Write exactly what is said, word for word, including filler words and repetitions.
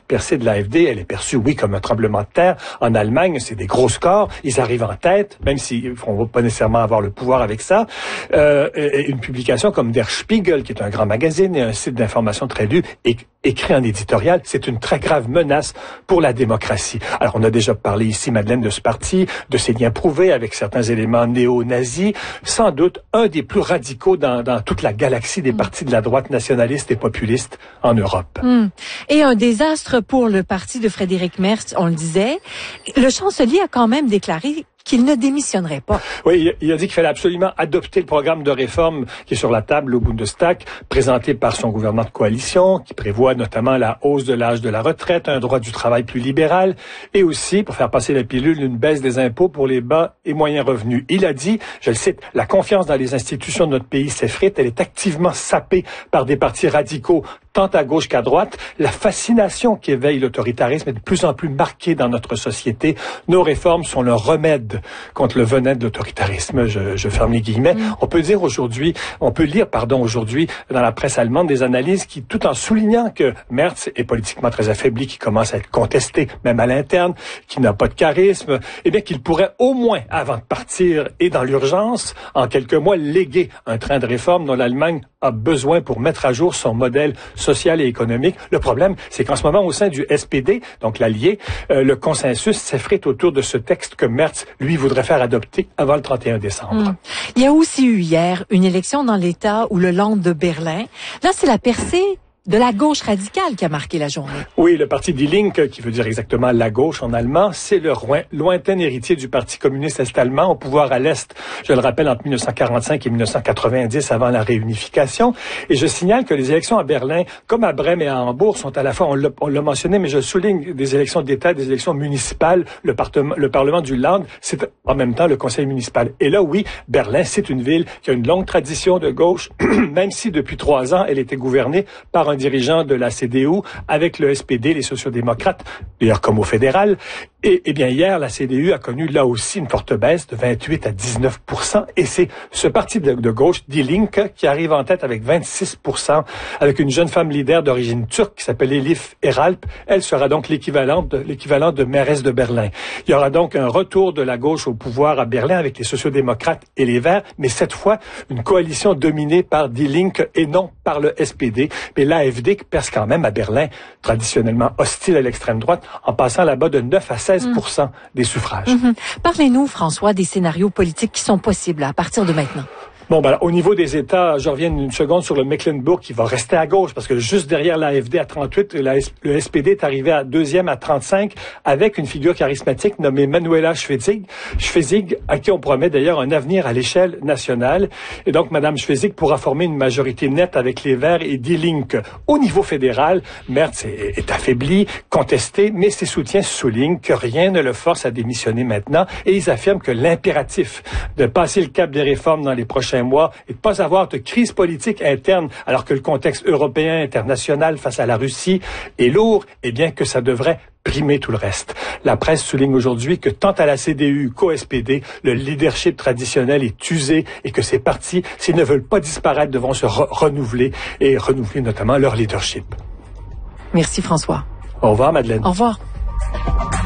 percée de l'A F D, elle est perçue, oui, comme un tremblement de terre. En Allemagne, c'est des gros scores. Ils arrivent en tête, même s'ils ne vont pas nécessairement avoir le pouvoir avec ça. Euh, une publication comme Der Spiegel, qui est un grand magazine et un site d'information très lu, et écrit en éditorial, c'est une très grave menace pour la démocratie. Alors, on a déjà parlé ici, Madeleine, de ce parti, de ses liens prouvés avec certains éléments néo-nazis, sans doute un des plus radicaux dans, dans toute la galaxie des partis de la droite nationaliste et populiste en Europe. Mmh. Et un désastre pour le parti de Frédéric Merz, on le disait. Le chancelier a quand même déclaré qu'il ne démissionnerait pas. Oui, il a dit qu'il fallait absolument adopter le programme de réforme qui est sur la table au Bundestag, présenté par son gouvernement de coalition, qui prévoit notamment la hausse de l'âge de la retraite, un droit du travail plus libéral, et aussi, pour faire passer la pilule, une baisse des impôts pour les bas et moyens revenus. Il a dit, je le cite, « La confiance dans les institutions de notre pays s'effrite, elle est activement sapée par des partis radicaux, tant à gauche qu'à droite. La fascination qui éveille l'autoritarisme est de plus en plus marquée dans notre société. Nos réformes sont le remède contre le venin de l'autoritarisme. » Je, je ferme les guillemets. Mm. On peut dire aujourd'hui, on peut lire, pardon, aujourd'hui, dans la presse allemande, des analyses qui, tout en soulignant que Merz est politiquement très affaibli, qui commence à être contesté, même à l'interne, qui n'a pas de charisme, eh bien, qu'il pourrait au moins, avant de partir et dans l'urgence, en quelques mois, léguer un train de réforme dont l'Allemagne a besoin pour mettre à jour son modèle social et économique. Le problème, c'est qu'en ce moment, au sein du S P D, donc l'allié, euh, le consensus s'effrite autour de ce texte que Merz, lui, voudrait faire adopter avant le trente et un décembre. Mmh. Il y a aussi eu hier une élection dans l'État ou le Land de Berlin. Là, c'est la percée de la gauche radicale qui a marqué la journée. Oui, le parti Die Linke, qui veut dire exactement la gauche en allemand, c'est le lointain héritier du Parti communiste est-allemand, au pouvoir à l'Est, je le rappelle, entre dix-neuf cent quarante-cinq et dix-neuf cent quatre-vingt-dix, avant la réunification. Et je signale que les élections à Berlin, comme à Brême et à Hambourg, sont à la fois, on l'a, on l'a mentionné, mais je souligne, des élections d'État, des élections municipales. Le, partement, le Parlement du Land, c'est en même temps le conseil municipal. Et là, oui, Berlin, c'est une ville qui a une longue tradition de gauche, même si depuis trois ans, elle était gouvernée par un dirigeant de la C D U avec le S P D, les sociodémocrates, d'ailleurs comme au fédéral. Et, et bien hier, la C D U a connu là aussi une forte baisse de vingt-huit à dix-neuf pour cent. Et c'est ce parti de, de gauche, Die Linke, qui arrive en tête avec vingt-six pour cent, avec une jeune femme leader d'origine turque qui s'appelle Elif Eralp. Elle sera donc l'équivalent de, l'équivalent de mairesse de Berlin. Il y aura donc un retour de la gauche au pouvoir à Berlin avec les sociodémocrates et les Verts, mais cette fois, une coalition dominée par Die Linke et non par le S P D. Mais l'A F D perce quand même à Berlin, traditionnellement hostile à l'extrême droite, en passant là-bas de neuf à seize pour cent mmh. des suffrages. Mmh. Parlez-nous, François, des scénarios politiques qui sont possibles à partir de maintenant. Bon, ben, au niveau des États, je reviens une seconde sur le Mecklenburg qui va rester à gauche parce que juste derrière l'A F D à trente-huit, la, le S P D est arrivé à deuxième à trente-cinq avec une figure charismatique nommée Manuela Schwesig, Schwesig, à qui on promet d'ailleurs un avenir à l'échelle nationale. Et donc, Madame Schwesig pourra former une majorité nette avec les Verts et Die Linke. Au niveau fédéral, Merz est, est affaibli, contesté, mais ses soutiens soulignent que rien ne le force à démissionner maintenant et ils affirment que l'impératif de passer le cap des réformes dans les prochains mois et de pas avoir de crise politique interne alors que le contexte européen, international face à la Russie est lourd, eh bien que ça devrait primer tout le reste. La presse souligne aujourd'hui que tant à la C D U qu'au S P D, le leadership traditionnel est usé et que ces partis, s'ils ne veulent pas disparaître, devront se re- renouveler et renouveler notamment leur leadership. Merci François. Au revoir Madeleine. Au revoir.